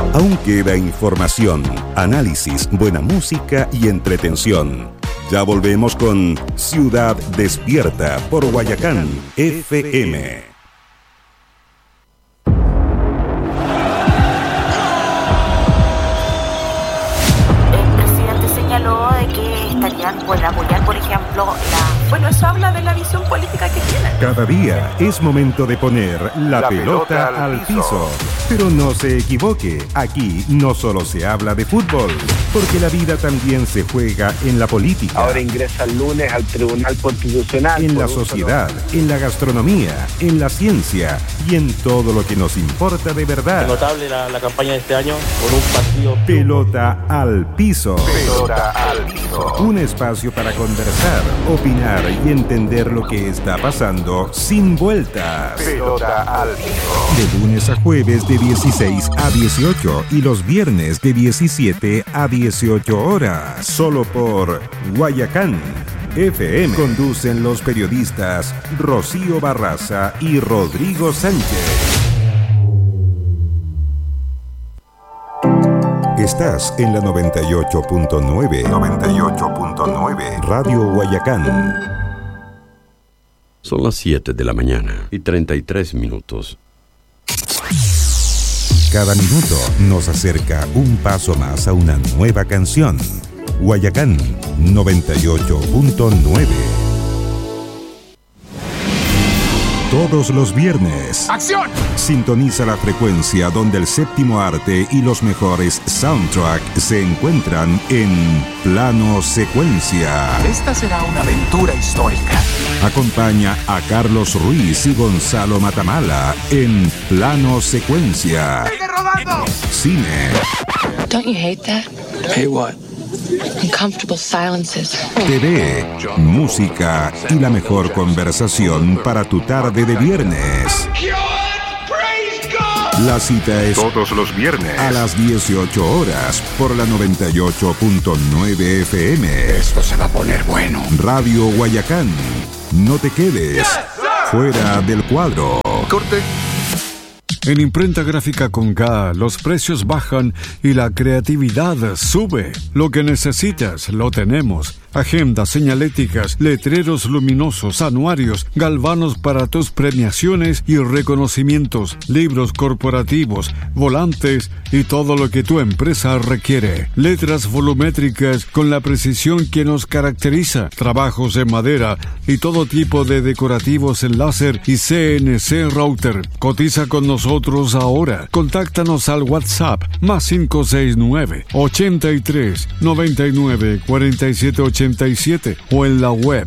Aún queda información, análisis, buena música y entretención. Ya volvemos con Ciudad Despierta por Guayacán FM. El presidente señaló de que estarían por apoyar, por ejemplo, Bueno, eso habla de la visión política que tienen. Cada día es momento de poner la pelota al piso. Pero no se equivoque, aquí no solo se habla de fútbol, porque la vida también se juega en la política. Ahora ingresa el lunes al Tribunal Constitucional. En la sociedad, en la gastronomía, en la ciencia y en todo lo que nos importa de verdad. Es notable la campaña de este año con un partido... Pelota al piso. Pelota al piso. Un espacio para conversar, opinar y entender lo que está pasando sin vueltas. Pelota al piso. De lunes a jueves de 16 a 18 y los viernes de 17 a 18 horas. Solo por Guayacán FM. Conducen los periodistas Rocío Barraza y Rodrigo Sánchez. Estás en la 98.9 Radio Guayacán. Son las 7 de la mañana y 33 minutos. Cada minuto nos acerca un paso más a una nueva canción. Guayacán 98.9. Todos los viernes. ¡Acción! Sintoniza la frecuencia donde el séptimo arte y los mejores soundtracks se encuentran en Plano Secuencia. Esta será una aventura histórica. Acompaña a Carlos Ruiz y Gonzalo Matamala en Plano Secuencia. ¡Sigue rodando! Cine. Don't you hate that? Hey, what? Uncomfortable silences. TV, música y la mejor conversación para tu tarde de viernes. La cita es todos los viernes a las 18 horas por la 98.9 FM. Esto se va a poner bueno. Radio Guayacán. No te quedes fuera del cuadro. Corte. En Imprenta Gráfica con K, los precios bajan y la creatividad sube. Lo que necesitas, lo tenemos. Agendas, señaléticas, letreros luminosos, anuarios, galvanos para tus premiaciones y reconocimientos, libros corporativos, volantes y todo lo que tu empresa requiere. Letras volumétricas con la precisión que nos caracteriza. Trabajos en madera y todo tipo de decorativos en láser y CNC router. Cotiza con nosotros ahora. Contáctanos al WhatsApp +569 83 99 47 87 o en la web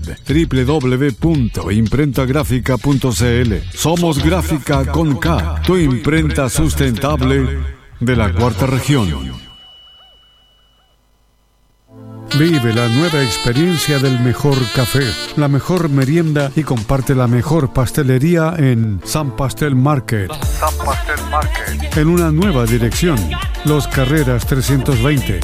www.imprentagrafica.cl. Somos Gráfica con K, tu imprenta sustentable de la Cuarta Región. Vive la nueva experiencia del mejor café, la mejor merienda y comparte la mejor pastelería en San Pastel Market. En una nueva dirección, Los Carreras 320.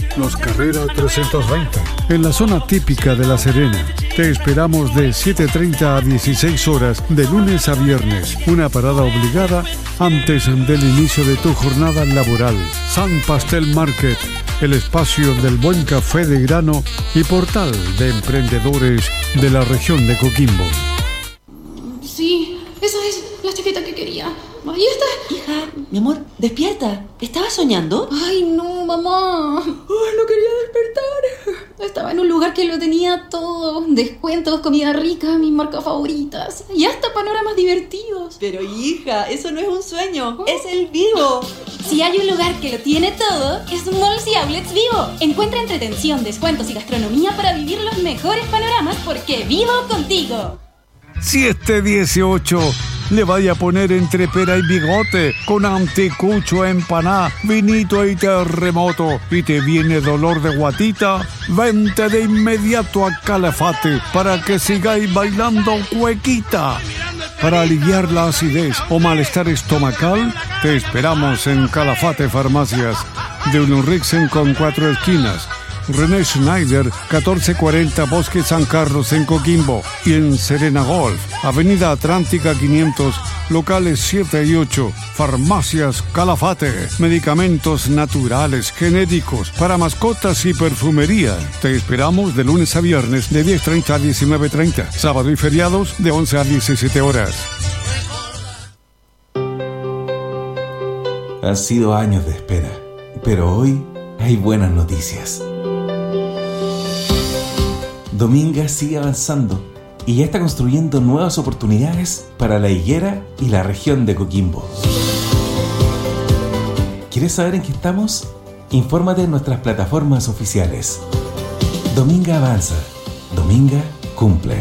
En la zona típica de La Serena. Te esperamos de 7:30 a 16 horas de lunes a viernes. Una parada obligada antes del inicio de tu jornada laboral. San Pastel Market. El espacio del buen café de grano y portal de emprendedores de la región de Coquimbo. Sí, esa es la chaqueta que quería. Ahí está. Hija, mi amor, despierta. ¿Estabas soñando? Ay, no, mamá. Ay, no quería despertar. Estaba en un lugar que lo tenía todo. Descuentos, comida rica, mis marcas favoritas. Y hasta panoramas divertidos. Pero hija, eso no es un sueño. Es el Vivo. Si hay un lugar que lo tiene todo, es Malls y Outlets Vivo. Encuentra entretención, descuentos y gastronomía para vivir los mejores panoramas porque vivo contigo. Si este 18 le vaya a poner entre pera y bigote, con anticucho, empaná, vinito y terremoto, y te viene dolor de guatita, vente de inmediato a Calafate para que sigáis bailando cuequita. Para aliviar la acidez o malestar estomacal, te esperamos en Calafate Farmacias, de Ulriksen con 4 esquinas. René Schneider, 1440 Bosque San Carlos en Coquimbo. Y en Serena Golf, Avenida Atlántica 500, locales 7 y 8. Farmacias Calafate, medicamentos naturales, genéticos, para mascotas y perfumería. Te esperamos de lunes a viernes de 10:30 a 19:30. Sábado y feriados de 11 a 17 horas. Han sido años de espera, pero hoy hay buenas noticias. Dominga sigue avanzando y ya está construyendo nuevas oportunidades para La Higuera y la región de Coquimbo. ¿Quieres saber en qué estamos? Infórmate en nuestras plataformas oficiales. Dominga avanza, Dominga cumple.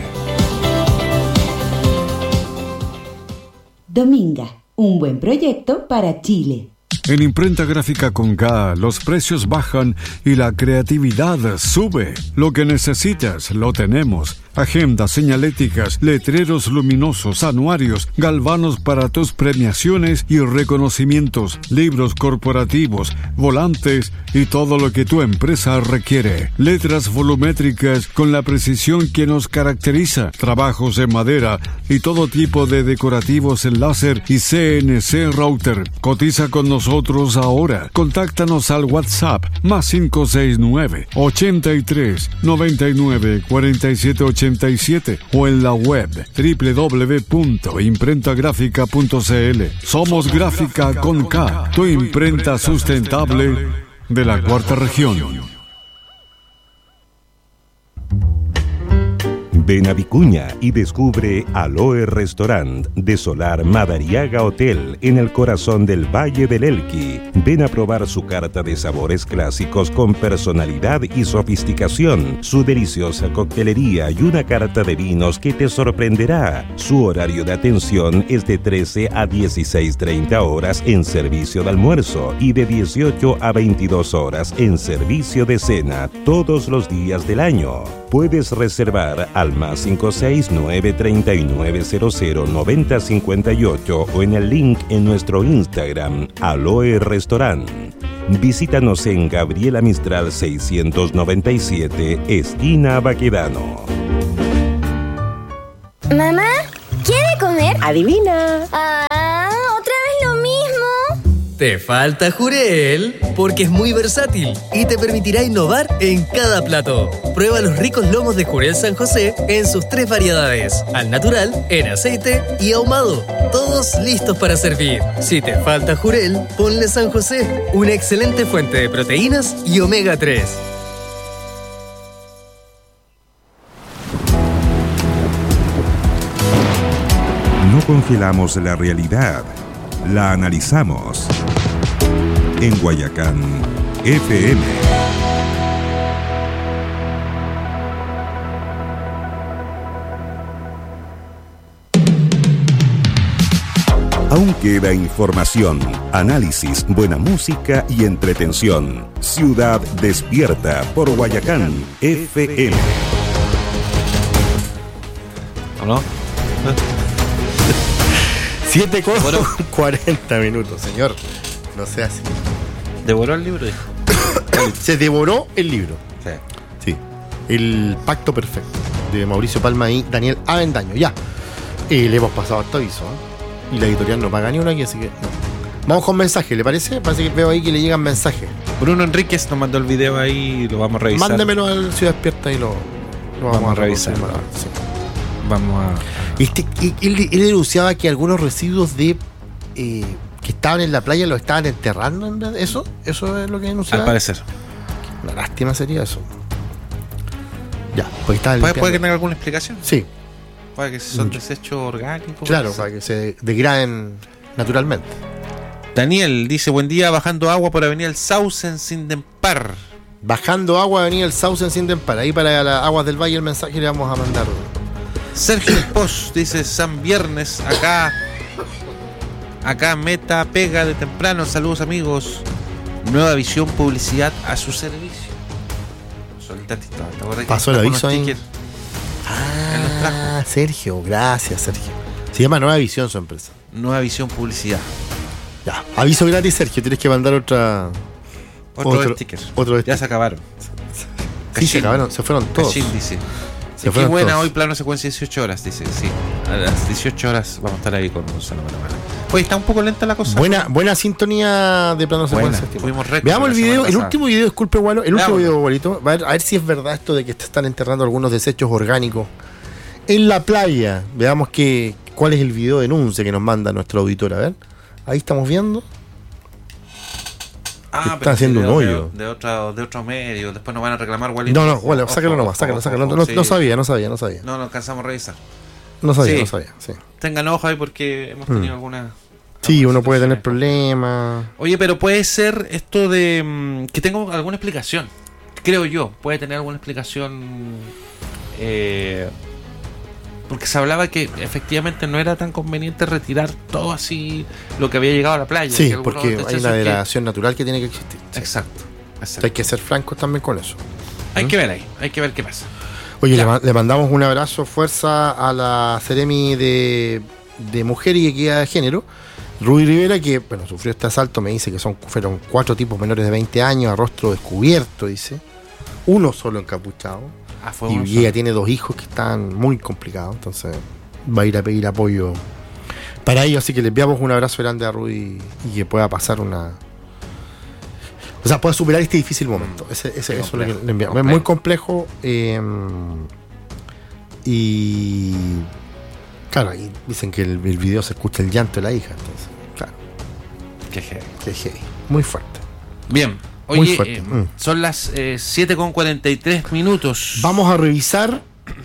Dominga, un buen proyecto para Chile. En Imprenta Gráfica con K, los precios bajan y la creatividad sube. Lo que necesitas, lo tenemos. Agendas señaléticas, letreros luminosos, anuarios, galvanos para tus premiaciones y reconocimientos, libros corporativos, volantes y todo lo que tu empresa requiere. Letras volumétricas con la precisión que nos caracteriza, trabajos en madera y todo tipo de decorativos en láser y CNC router. Cotiza con nosotros ahora. Contáctanos al WhatsApp +569 83 99 47 87 o en la web www.imprentagrafica.cl. Somos Gráfica con K, tu imprenta sustentable de la Cuarta Región. Ven a Vicuña y descubre Aloe Restaurant de Solar Madariaga Hotel en el corazón del Valle del Elqui. Ven a probar su carta de sabores clásicos con personalidad y sofisticación, su deliciosa coctelería y una carta de vinos que te sorprenderá. Su horario de atención es de 13 a 16:30 horas en servicio de almuerzo y de 18 a 22 horas en servicio de cena todos los días del año. Puedes reservar al +569 3900 9058 o en el link en nuestro Instagram, Aloe Restaurant. Visítanos en Gabriela Mistral 697, esquina Baquedano. Mamá, ¿quiere comer? Adivina. ¿Otra vez lo mismo? Te falta Jurel, porque es muy versátil y te permitirá innovar en cada plato. Prueba los ricos lomos de Jurel San José en sus 3 variedades: al natural, en aceite y ahumado. Todos listos para servir. Si te falta Jurel, ponle San José, una excelente fuente de proteínas y omega 3. No congelamos la realidad, la analizamos. En Guayacán, FM. Aún queda información, análisis, buena música y entretención. Ciudad despierta por Guayacán, FM. ¿O no? 7:40 minutos, señor. No sea así. ¿Devoró el libro, dijo? Se devoró el libro. Sí. Sí. El Pacto Perfecto, de Mauricio Palma y Daniel Avendaño. Ya. Le hemos pasado hasta aviso, ¿eh? Y la editorial no paga ni una aquí, así que no. Vamos con mensajes, ¿le parece? Parece que veo ahí que le llegan mensajes. Bruno Enríquez nos mandó el video ahí y lo vamos a revisar. Mándemelo al Ciudad Despierta y lo vamos a revisar. Sí. Vamos a... Él denunciaba que algunos residuos de que estaban en la playa los estaban enterrando. ¿Eso es lo que denunciaba? Al parecer. Una lástima sería eso. Ya, porque ¿Puede que tenga alguna explicación? Sí. Para que son desechos orgánicos. Claro, para que se degraden naturalmente. Daniel dice: buen día, bajando agua por avenida El Sauce en Sindempar. Bajando agua, avenida El Sauce en Sindempar. Ahí para las aguas del valle el mensaje le vamos a mandar. Sergio Post dice: San Viernes, acá meta pega de temprano. Saludos amigos. Nueva Visión Publicidad a su servicio. Pasó el aviso ahí. Sergio, gracias Sergio. Se llama Nueva Visión su empresa. Nueva Visión Publicidad. Ya, aviso gratis Sergio, tienes que mandar otro sticker. Otro ya se acabaron. Sí, se fueron todos. Cachín dice. Qué buena todos. Hoy plano secuencia 18 horas, dice. Sí, a las 18 horas vamos a estar ahí con Gonzalo Malamara. Oye, está un poco lenta la cosa. Buena sintonía de plano secuencia. Veamos el video, el último video, disculpe, Gualo. El último video, Gualito. A ver si es verdad esto de que te están enterrando algunos desechos orgánicos en la playa. Veamos cuál es el video denuncia que nos manda nuestro auditor. A ver, ahí estamos viendo. Están haciendo un hoyo. De otro medio. Después nos van a reclamar, Gualito. No, Gualo, sácalo nomás, sácalo. No sabía. No alcanzamos a revisar. No sabía. Sí. Tengan ojo ahí porque hemos tenido alguna. Sí, uno puede tener problemas. Oye, pero puede ser esto de que tengo alguna explicación. Creo yo, puede tener alguna explicación. Porque se hablaba que efectivamente no era tan conveniente retirar todo así lo que había llegado a la playa. Sí, porque hay una degradación natural que tiene que existir. Sí. Exacto. Hay que ser francos también con eso. Hay que ver qué pasa. Oye, le mandamos un abrazo, fuerza a la Seremi de Mujer y Equidad de Género, Rudy Rivera, que sufrió este asalto. Me dice que fueron 4 tipos menores de 20 años a rostro descubierto, dice. Uno solo encapuchado. Y ella tiene 2 hijos que están muy complicados, entonces va a ir a pedir apoyo para ellos. Así que le enviamos un abrazo grande a Rudy y que pueda pasar pueda superar este difícil momento. Eso es lo que le enviamos. Es muy complejo y claro, y dicen que el video se escucha el llanto de la hija, entonces, claro. Qué heavy. Muy fuerte. Bien. Oye, son las 7:43. Vamos a revisar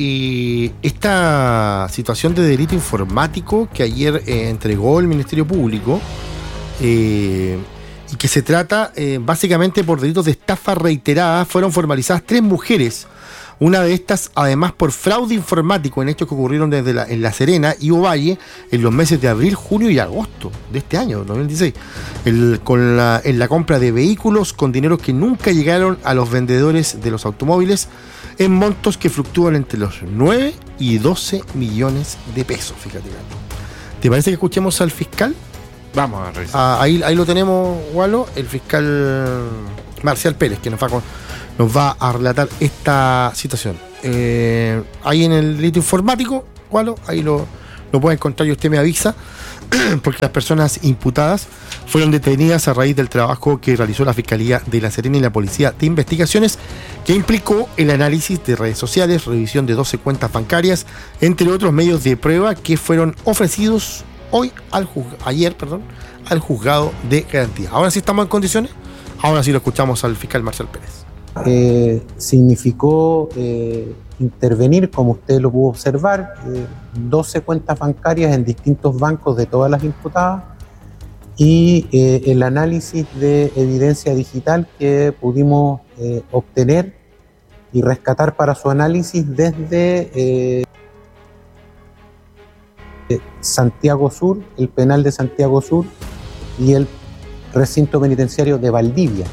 esta situación de delito informático que ayer entregó el Ministerio Público y que se trata básicamente por delitos de estafa reiterada. Fueron formalizadas 3 mujeres. Una de estas, además, por fraude informático en hechos que ocurrieron en La Serena y Ovalle en los meses de abril, junio y agosto de este año, 2016. En la compra de vehículos con dineros que nunca llegaron a los vendedores de los automóviles en montos que fluctúan entre los 9 y 12 millones de pesos. Fíjate. ¿Te parece que escuchemos al fiscal? Vamos a revisar. Ahí lo tenemos, Gualo, el fiscal Marcial Pérez, que nos va a relatar esta situación. Ahí en el delito informático, Gualo, ahí lo puede encontrar y usted me avisa, porque las personas imputadas fueron detenidas a raíz del trabajo que realizó la Fiscalía de La Serena y la Policía de Investigaciones, que implicó el análisis de redes sociales, revisión de 12 cuentas bancarias, entre otros medios de prueba que fueron ofrecidos ayer al juzgado de garantía. Ahora sí estamos en condiciones, ahora sí lo escuchamos al fiscal Marcial Pérez. Significó intervenir, como usted lo pudo observar, 12 cuentas bancarias en distintos bancos de todas las imputadas y el análisis de evidencia digital que pudimos obtener y rescatar para su análisis desde Santiago Sur, el penal de Santiago Sur y el recinto penitenciario de Valdivia.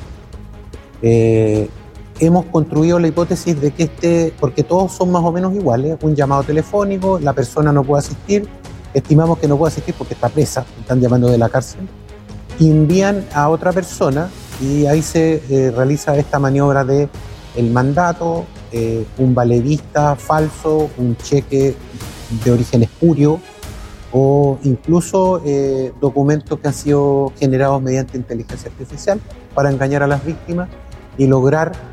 Hemos construido la hipótesis de que porque todos son más o menos iguales, un llamado telefónico, la persona no puede asistir, estimamos que no puede asistir porque está presa, están llamando de la cárcel, y envían a otra persona y ahí se realiza esta maniobra de el mandato, un valedista falso, un cheque de origen espurio o incluso documentos que han sido generados mediante inteligencia artificial para engañar a las víctimas y lograr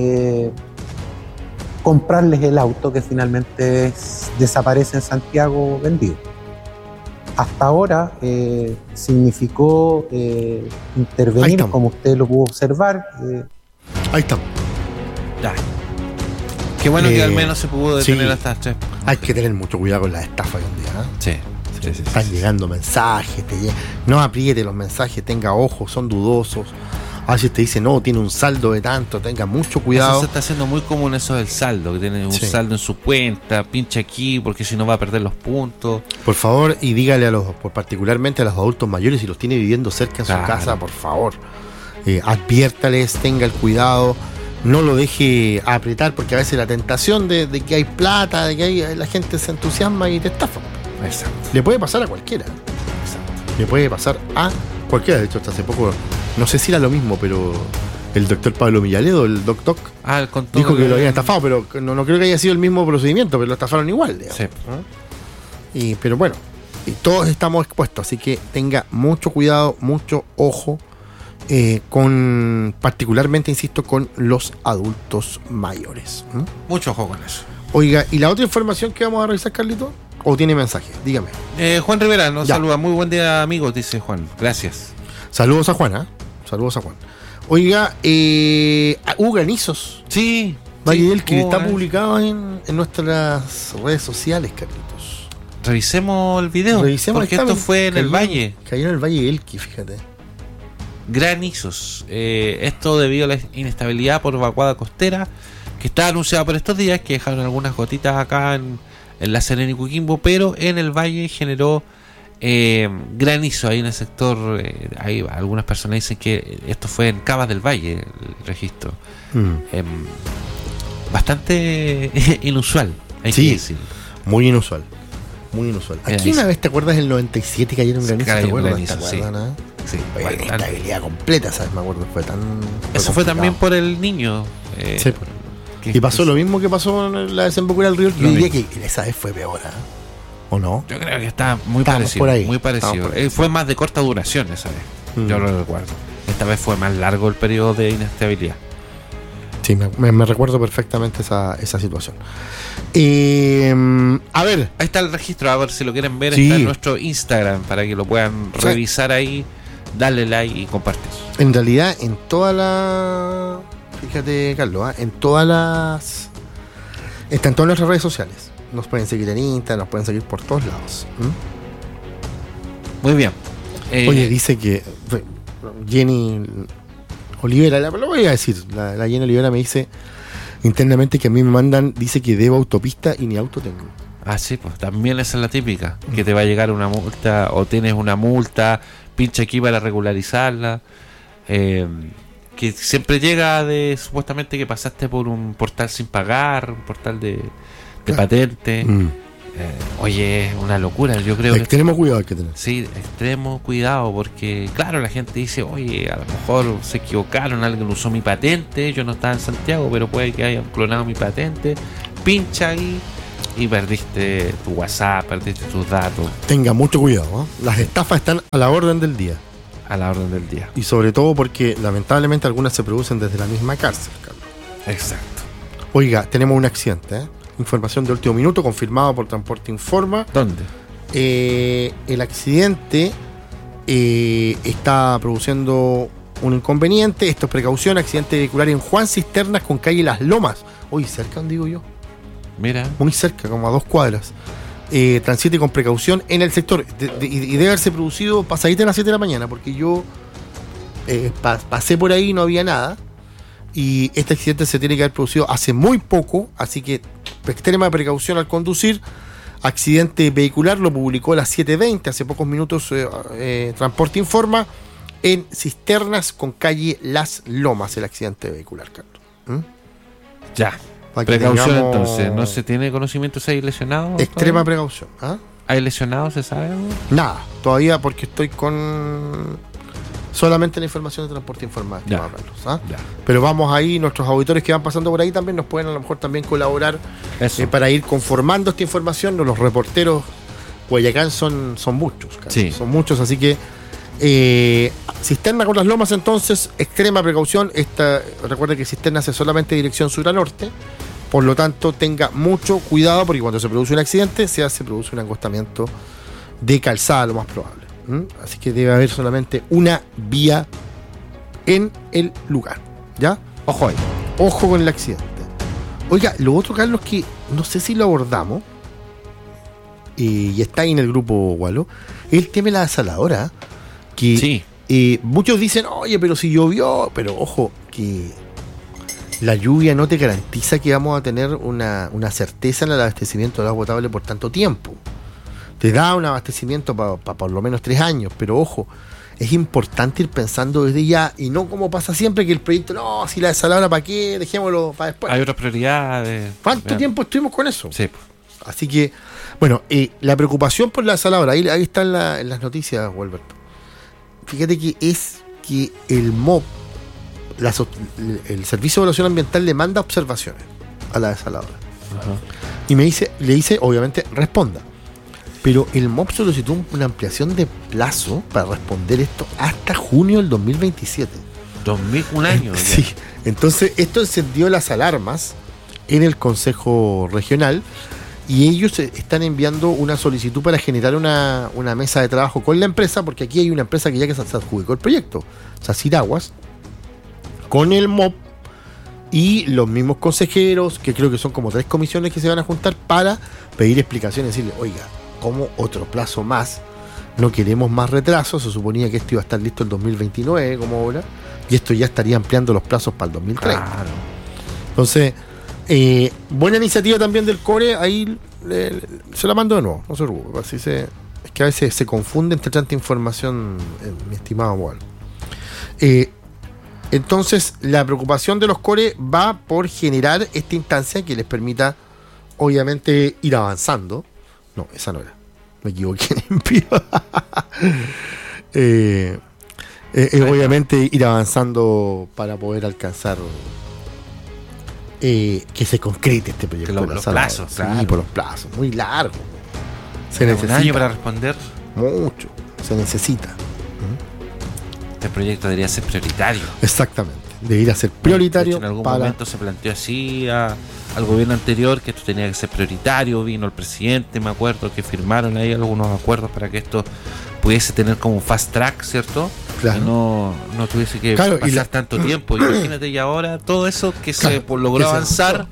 comprarles el auto que finalmente desaparece en Santiago vendido. Hasta ahora significó intervenir, como usted lo pudo observar. Ahí está. Ya. Qué bueno que al menos se pudo detener a estas 3. Hay que tener mucho cuidado con las estafas hoy en día, ¿eh? Sí. Están llegando mensajes, no apriete los mensajes, tenga ojos, son dudosos. A veces te dice, no, tiene un saldo de tanto, tenga mucho cuidado. Eso se está haciendo muy común, eso del saldo, que tiene un saldo en su cuenta, pincha aquí porque si no va a perder los puntos. Por favor, y dígale particularmente a los adultos mayores, si los tiene viviendo cerca en su casa, por favor, adviértales, tenga el cuidado, no lo deje apretar, porque a veces la tentación de que hay plata, de que la gente se entusiasma y te estafa. Exacto. Le puede pasar a cualquiera. Exacto. Le puede pasar a cualquiera. De hecho, hasta hace poco, no sé si era lo mismo, pero el doctor Pablo Millaledo, el Doc, dijo que lo habían estafado, pero no creo que haya sido el mismo procedimiento, pero lo estafaron igual, digamos. Sí. Pero bueno, y todos estamos expuestos, así que tenga mucho cuidado, mucho ojo, particularmente, insisto, con los adultos mayores. Mucho ojo con eso. Oiga, ¿y la otra información que vamos a revisar, Carlito? ¿O tiene mensaje? Dígame. Juan Rivera nos saluda. Muy buen día, amigos, dice Juan. Gracias. Saludos a Juan, Saludos a Juan. Oiga, hubo granizos. Sí. Valle del que está publicado en nuestras redes sociales, Carlitos. Revisemos el video. Porque esto fue en el Valle. Cayó en el Valle Elqui, fíjate. Granizos. Esto debido a la inestabilidad por vaguada costera que está anunciada por estos días, que dejaron algunas gotitas acá en La Serena y Coquimbo, pero en el Valle generó granizo ahí en el sector. Hay algunas personas dicen que esto fue en Cabas del Valle el registro. Bastante inusual, hay que decir. Muy inusual. Aquí una vez, ¿te acuerdas del 97 cayeron granizo? ¿Te acuerdas? Sí. Inestabilidad completa, ¿sabes? Me acuerdo, fue tan... Eso fue también por el niño. Sí. Y pasó lo mismo que pasó en la desembocadura del río. Yo diría que esa vez fue peor, ¿o no? Yo creo que está muy parecido. Por ahí. Muy parecido. Fue más de corta duración esa vez. Yo lo recuerdo. Esta vez fue más largo el periodo de inestabilidad. Sí, me recuerdo perfectamente esa situación. A ver. Ahí está el registro, a ver si lo quieren ver. Está en nuestro Instagram para que lo puedan revisar ahí. Darle like y compartir. En realidad, en toda la... Fíjate, Carlos, en todas las... Están todas nuestras redes sociales. Nos pueden seguir en Instagram, nos pueden seguir por todos lados. Muy bien. Oye, dice que Jenny Olivera, lo voy a decir, la Jenny Olivera me dice internamente que a mí me mandan, dice que debo autopista y ni auto tengo. Ah, sí, pues también esa es la típica, que te va a llegar una multa o tienes una multa, pincha aquí para regularizarla. Que siempre llega de supuestamente que pasaste por un portal sin pagar, un portal de patente. Oye, es una locura. Yo creo extremo cuidado hay que tener. Sí, extremo cuidado, porque claro, la gente dice, oye, a lo mejor se equivocaron, alguien usó mi patente, yo no estaba en Santiago, pero puede que hayan clonado mi patente. Pincha ahí y perdiste tu WhatsApp, perdiste tus datos. Tenga mucho cuidado, Las estafas están a la orden del día. A la orden del día. Y sobre todo porque lamentablemente algunas se producen desde la misma cárcel, Carlos. Exacto. Oiga, tenemos un accidente, Información de último minuto confirmado por Transporte Informa. ¿Dónde? El accidente está produciendo un inconveniente. Esto es precaución, accidente vehicular en Juan Cisternas con calle Las Lomas. Hoy cerca, donde digo yo. Mira. Muy cerca, como a 2 cuadras. Transite con precaución en el sector. Y debe haberse producido pasadita a las 7 de la mañana, porque yo pasé por ahí y no había nada. Y este accidente se tiene que haber producido hace muy poco, así que extrema precaución al conducir. Accidente vehicular, lo publicó a las 7:20, hace pocos minutos, Transporte Informa, en Cisternas con calle Las Lomas, el accidente vehicular, Carlos. Ya. Precaución entonces, ¿no se tiene conocimiento si hay lesionados? Extrema precaución. ¿Hay lesionados, se sabe algo? Nada, todavía, porque estoy con solamente la información de Transporte Informa, Carlos, Pero vamos ahí, nuestros auditores que van pasando por ahí también nos pueden a lo mejor también colaborar para ir conformando esta información. Los reporteros Guayacán son muchos, Carlos, son muchos, así que Cisterna con Las Lomas, entonces, extrema precaución. Recuerde que Cisterna hace solamente dirección sur a norte, por lo tanto tenga mucho cuidado, porque cuando se produce un accidente se produce un angostamiento de calzada, lo más probable. Así que debe haber solamente una vía en el lugar, ¿ya? Ojo ahí. Ojo con el accidente. Oiga, lo otro, Carlos, que no sé si lo abordamos, y está ahí en el grupo Walo, es el tema de la desaladora. Que muchos dicen, oye, pero si llovió, pero ojo, que la lluvia no te garantiza que vamos a tener una certeza en el abastecimiento de agua potable por tanto tiempo. Te da un abastecimiento para por lo menos 3 años, pero ojo, es importante ir pensando desde ya, y no como pasa siempre que el proyecto, no, si la desaladora, ¿para qué? Dejémoslo para después. Hay otras prioridades. ¿Cuánto tiempo estuvimos con eso? Sí. Así que, bueno, la preocupación por la desaladora, ahí está en las noticias, Walberto. Fíjate que es que el MOP el Servicio de Evaluación Ambiental le manda observaciones a la desaladora. Ajá. Y le dice, obviamente, responda. Pero el MOP solicitó una ampliación de plazo para responder esto hasta junio del 2027. Un año. Sí. Entonces, esto encendió las alarmas en el Consejo Regional y ellos están enviando una solicitud para generar una mesa de trabajo con la empresa, porque aquí hay una empresa que ya que se adjudicó el proyecto, Sacir Aguas, con el MOP y los mismos consejeros, que creo que son como 3 comisiones que se van a juntar para pedir explicaciones, decirle, oiga, ¿cómo otro plazo más? No queremos más retrasos, se suponía que esto iba a estar listo el 2029 como obra, y esto ya estaría ampliando los plazos para el 2030. Claro. Entonces, buena iniciativa también del CORE, ahí se la mando de nuevo, no se preocupe, así es que a veces se confunde entre tanta información, mi estimado Juan. Entonces, la preocupación de los CORE va por generar esta instancia que les permita, obviamente, ir avanzando. No, esa no era. Me equivoqué. Obviamente, ir avanzando para poder alcanzar que se concrete este proyecto. Los plazos, sí, claro. Por los plazos. Muy largo. Se necesita. Un año para responder. Mucho. Se necesita. Este proyecto debería ser prioritario. Exactamente, debería ser prioritario. De hecho, en algún momento se planteó así al gobierno anterior que esto tenía que ser prioritario. Vino el presidente, me acuerdo, que firmaron ahí algunos acuerdos para que esto pudiese tener como un fast track, ¿cierto? Claro. Y no tuviese que pasar tanto tiempo. Imagínate, y ahora todo eso que se logró avanzar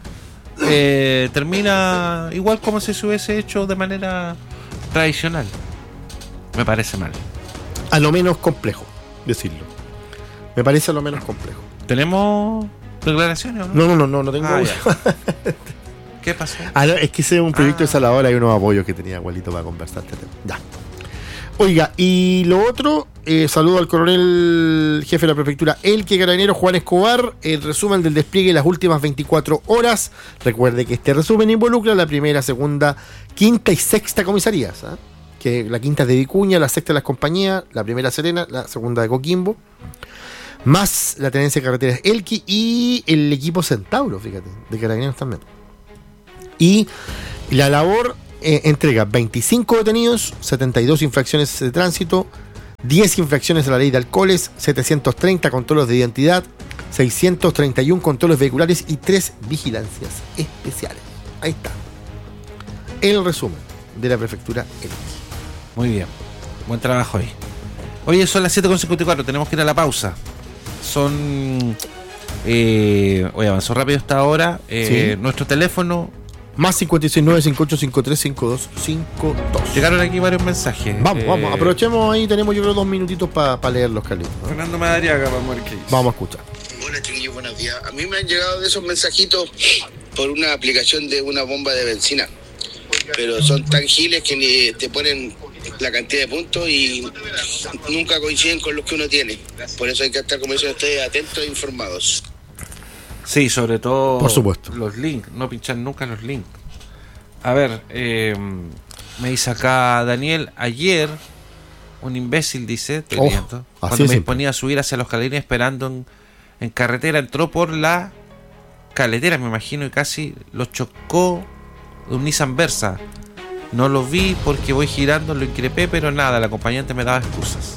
termina igual como si se hubiese hecho de manera tradicional. Me parece mal. A lo menos complejo decirlo. Me parece a lo menos complejo. ¿Tenemos declaraciones o no? No tengo. ¿Qué pasó? Es que ese es un proyecto de desaladora y unos apoyos que tenía Gualito para conversar este tema. Ya. Oiga, y lo otro, saludo al coronel jefe de la prefectura Elqui Carabinero Juan Escobar, el resumen del despliegue de las últimas 24 horas. Recuerde que este resumen involucra la primera, segunda, quinta y sexta comisarías, que la quinta es de Vicuña, la sexta de las compañías, la primera Serena, la segunda de Coquimbo, más la tenencia de carreteras Elqui y el equipo Centauro, fíjate, de Carabineros también. Y la labor entrega 25 detenidos, 72 infracciones de tránsito, 10 infracciones a la ley de alcoholes, 730 controles de identidad, 631 controles vehiculares y 3 vigilancias especiales. Ahí está el resumen de la prefectura Elqui. Muy bien, buen trabajo ahí. Oye, son las 7:54, tenemos que ir a la pausa. Oye, avanzó rápido esta hora. ¿Sí? Nuestro teléfono más 569-5853-5252. Llegaron aquí varios mensajes. Vamos, aprovechemos ahí, tenemos yo creo 2 minutitos para leerlos, Carlitos. Fernando Madariaga, vamos a ver qué dice. Vamos a escuchar. Hola chiquillos, buenos días. A mí me han llegado de esos mensajitos por una aplicación de una bomba de benzina, pero son tan giles que ni te ponen la cantidad de puntos y nunca coinciden con los que uno tiene. Por eso hay que estar, como dicen ustedes, atentos e informados. Sí, sobre todo por supuesto los links, no pinchar nunca los links. A ver, me dice acá Daniel, ayer un imbécil dice, cuando me disponía a subir hacia los Calerines esperando en carretera, entró por la caletera, me imagino, y casi lo chocó un Nissan Versa. No lo vi porque voy girando, lo increpé, pero nada, el acompañante me daba excusas.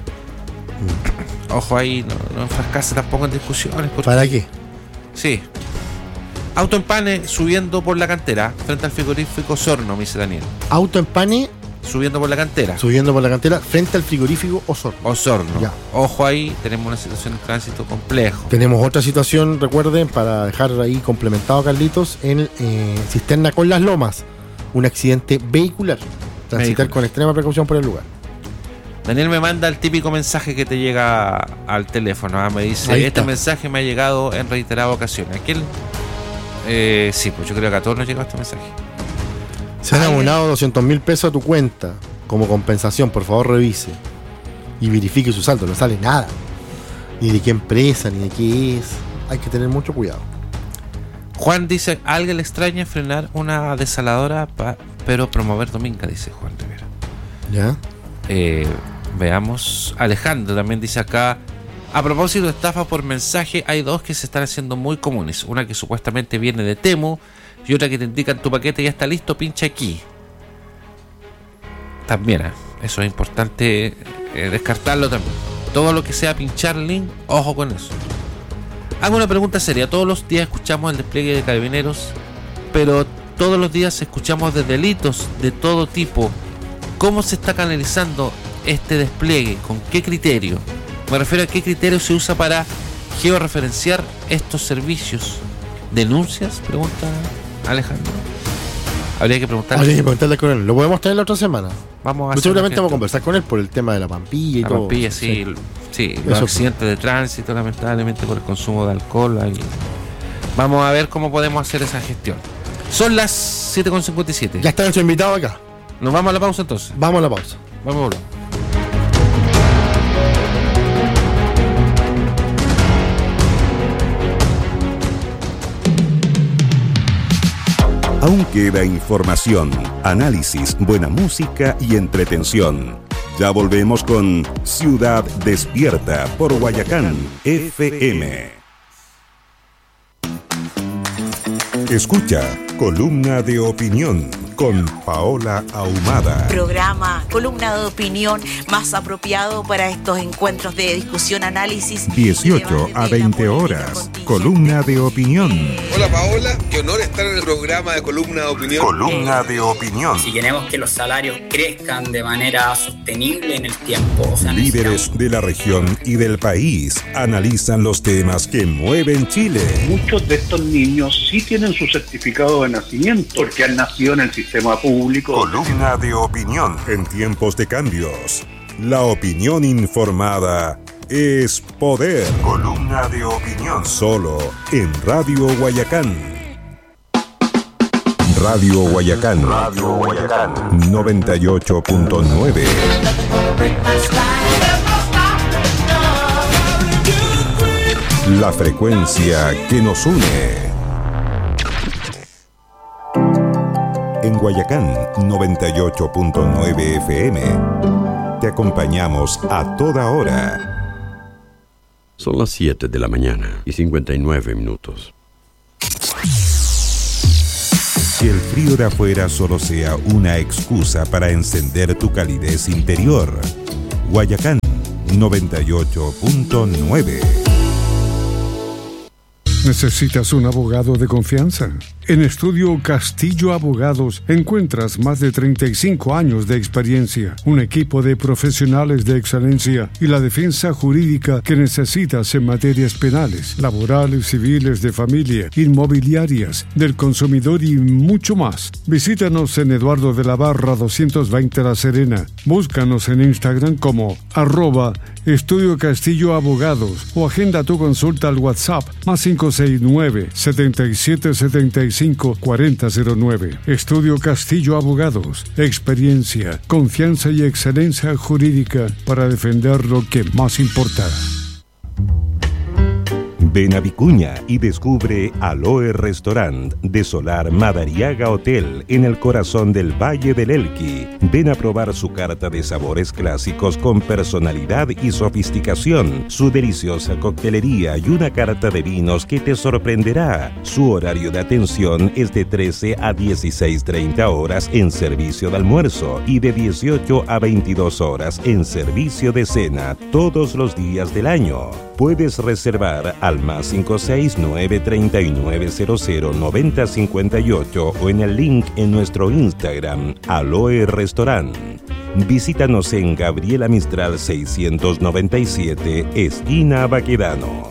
Ojo ahí, no enfrascarse tampoco en discusiones. ¿Para qué? Sí. Auto en pane subiendo por la cantera frente al frigorífico Osorno, me dice Daniel. Auto en pane subiendo por la cantera. Subiendo por la cantera frente al frigorífico Osorno. Ya. Ojo ahí, tenemos una situación de tránsito complejo. Tenemos otra situación, recuerden, para dejar ahí complementado, Carlitos, en Cisterna con las Lomas. Un accidente vehicular. Transitar con extrema precaución por el lugar. Daniel me manda el típico mensaje que te llega al teléfono. Me dice, este mensaje me ha llegado en reiteradas ocasiones. Aquel, sí, pues yo creo que a todos nos llegó este mensaje. Se han abonado 200.000 pesos a tu cuenta como compensación. Por favor, revise y verifique su saldo. No sale nada, ni de qué empresa, ni de qué es. Hay que tener mucho cuidado. Juan dice, a alguien le extraña frenar una desaladora, pero promover Dominga, dice Juan Rivera. ¿Ya? Veamos. Alejandro también dice acá, A propósito de estafa por mensaje, hay dos que se están haciendo muy comunes. Una que supuestamente viene de Temu y otra que te indican tu paquete ya está listo, pincha aquí. También, eso es importante descartarlo también. Todo lo que sea pinchar link, ojo con eso. Hago una pregunta seria. Todos los días escuchamos el despliegue de Carabineros, pero todos los días escuchamos de delitos de todo tipo. ¿Cómo se está canalizando este despliegue? ¿Con qué criterio? Me refiero a qué criterio se usa para georreferenciar estos servicios. ¿Denuncias? Pregunta Alejandro. Habría que preguntarle con él. Lo podemos tener la otra semana. Vamos a seguramente vamos a conversar con él por el tema de la Pampilla y la todo. Pampilla, sí. Los accidentes de tránsito, lamentablemente, por el consumo de alcohol. Vamos a ver cómo podemos hacer esa gestión. Son las 7:57. Ya está nuestro invitado acá. ¿Nos vamos a la pausa entonces? Vamos a la pausa. Vamos a volver. Aún queda información, análisis, buena música y entretención. Ya volvemos con Ciudad Despierta por Guayacán FM. Escucha Columna de Opinión con Paola Ahumada. Programa, columna de opinión más apropiado para estos encuentros de discusión, análisis. 18 a 20 horas. Columna de Opinión. Hola Paola, qué honor estar en el programa de Columna de Opinión. Columna de Opinión. Si queremos que los salarios crezcan de manera sostenible en el tiempo. Líderes de la región y del país analizan los temas que mueven Chile. Muchos de estos niños sí tienen su certificado de nacimiento porque han nacido en el sistema público. Columna de Opinión. En tiempos de cambios, la opinión informada es poder. Columna de Opinión. Solo en Radio Guayacán. Radio Guayacán. Radio Guayacán. 98.9. La frecuencia que nos une. En Guayacán 98.9 FM. Te acompañamos a toda hora. Son las 7 de la mañana y 59 minutos. Que el frío de afuera solo sea una excusa para encender tu calidez interior. Guayacán 98.9. ¿Necesitas un abogado de confianza? En Estudio Castillo Abogados encuentras más de 35 años de experiencia, un equipo de profesionales de excelencia y la defensa jurídica que necesitas en materias penales, laborales, civiles, de familia, inmobiliarias, del consumidor y mucho más. Visítanos en Eduardo de la Barra 220 La Serena. Búscanos en Instagram como @Estudio Castillo Abogados o agenda tu consulta al WhatsApp +569 7775 4009. Estudio Castillo Abogados. Experiencia, confianza y excelencia jurídica para defender lo que más importa. Ven a Vicuña y descubre Aloe Restaurant de Solar Madariaga Hotel en el corazón del Valle del Elqui. Ven a probar su carta de sabores clásicos con personalidad y sofisticación, su deliciosa coctelería y una carta de vinos que te sorprenderá. Su horario de atención es de 13 a 16:30 horas en servicio de almuerzo y de 18 a 22 horas en servicio de cena todos los días del año. Puedes reservar al +569 3900 9058 o en el link en nuestro Instagram, Aloe Restaurant. Visítanos en Gabriela Mistral 697, esquina Baquedano.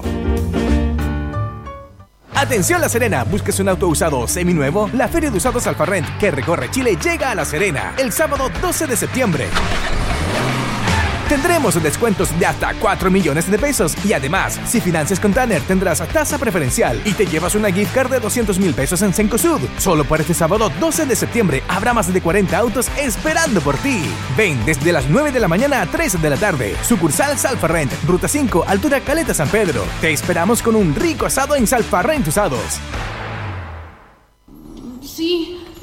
Atención La Serena, ¿buscas un auto usado seminuevo? La Feria de Usados Alfarrent, que recorre Chile, llega a La Serena el sábado 12 de septiembre. Tendremos descuentos de hasta 4 millones de pesos y además, si financias con Tanner tendrás tasa preferencial y te llevas una gift card de 200,000 pesos en Cencosud. Solo para este sábado 12 de septiembre habrá más de 40 autos esperando por ti. Ven desde las 9 de la mañana a 3 de la tarde. Sucursal Salfarrent, Ruta 5, altura Caleta San Pedro. Te esperamos con un rico asado en Salfarrent Usados. Sí, es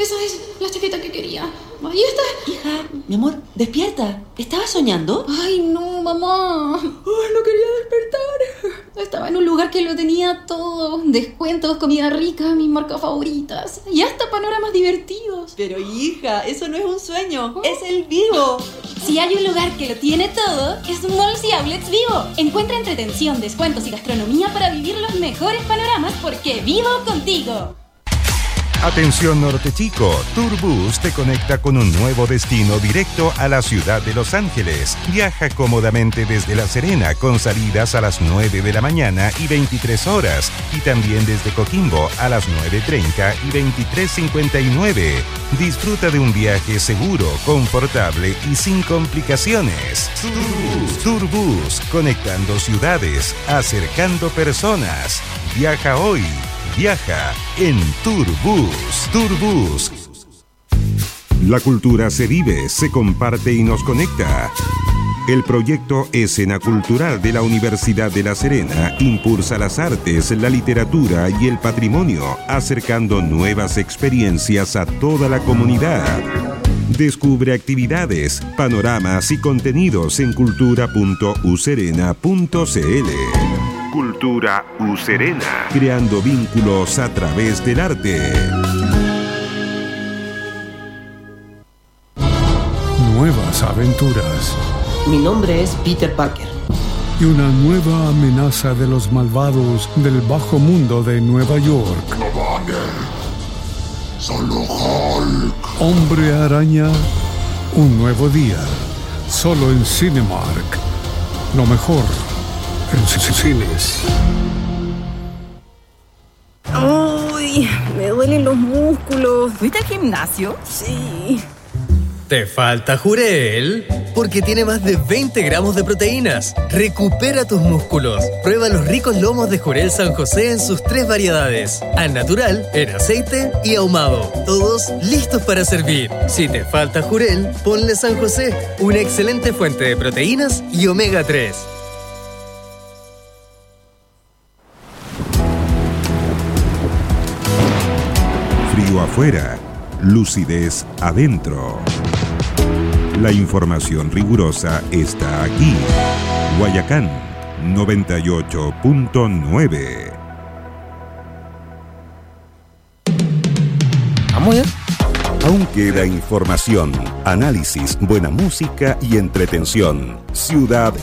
esa es la chaqueta que quería. Ahí está. Hija, mi amor, despierta. ¿Estabas soñando? Ay, no, mamá. Ay, no quería despertar. Estaba en un lugar que lo tenía todo. Descuentos, comida rica, mis marcas favoritas. Y hasta panoramas divertidos. Pero hija, eso no es un sueño. Es el Vivo. Si hay un lugar que lo tiene todo, es Malls y Outlets Vivo. Encuentra entretención, descuentos y gastronomía para vivir los mejores panoramas porque vivo contigo. Atención Norte Chico, Turbus te conecta con un nuevo destino directo a la ciudad de Los Ángeles. Viaja cómodamente desde La Serena con salidas a las 9 de la mañana y 23 horas y también desde Coquimbo a las 9:30 y 23:59. Disfruta de un viaje seguro, confortable y sin complicaciones. Turbus, conectando ciudades, acercando personas. Viaja hoy. Viaja en Turbus. Turbus. La cultura se vive, se comparte y nos conecta. El proyecto Escena Cultural de la Universidad de La Serena impulsa las artes, la literatura y el patrimonio, acercando nuevas experiencias a toda la comunidad. Descubre actividades, panoramas y contenidos en cultura.userena.cl. Cultura Userena, creando vínculos a través del arte. Nuevas aventuras. Mi nombre es Peter Parker. Y una nueva amenaza de los malvados del bajo mundo de Nueva York. No vale. Solo Hulk. Hombre Araña, un nuevo día. Solo en Cinemark. Lo mejor en cines. ¡Uy! Me duelen los músculos. ¿Fuiste al gimnasio? Sí. ¿Te falta Jurel? Porque tiene más de 20 gramos de proteínas. Recupera tus músculos. Prueba los ricos lomos de Jurel San José en sus 3 variedades. Al natural, en aceite y ahumado. Todos listos para servir. Si te falta Jurel, ponle San José. Una excelente fuente de proteínas y omega 3. Frío afuera, lucidez adentro. La información rigurosa está aquí. Guayacán 98.9. ¿Vamos ya? Aún queda información, análisis, buena música y entretención. Ciudad